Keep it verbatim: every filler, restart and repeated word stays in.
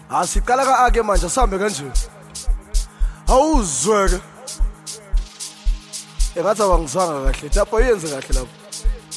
Asiqala ka ake manje sihambe kanje. Awuzweke. Engathi awangizwanga kahle. Lapho yenze kahle lapho.